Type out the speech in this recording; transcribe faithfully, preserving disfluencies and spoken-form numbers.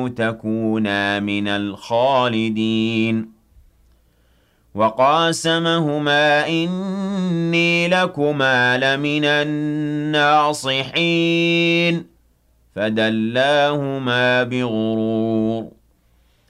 تكونا من الخالدين وقاسمهما إني لكما لمن الناصحين فدلاهما بغرور